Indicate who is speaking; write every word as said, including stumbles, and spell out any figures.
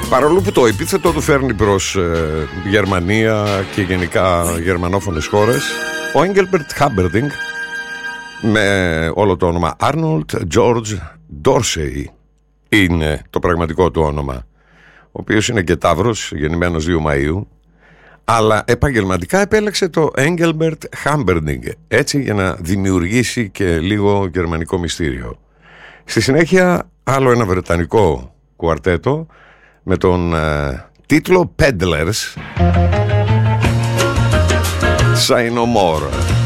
Speaker 1: Παρόλο που το επίθετο του φέρνει προς ε, Γερμανία και γενικά γερμανόφωνες χώρες, ο Engelbert Humperdinck, με όλο το όνομα Arnold George Dorsey είναι το πραγματικό του όνομα, ο οποίος είναι και Ταύρος, γεννημένος δύο Μαΐου, αλλά επαγγελματικά επέλεξε το Engelbert Humperdinck, έτσι για να δημιουργήσει και λίγο γερμανικό μυστήριο. Στη συνέχεια άλλο ένα βρετανικό κουαρτέτο με τον ε, τίτλο Peddlers, Say No More.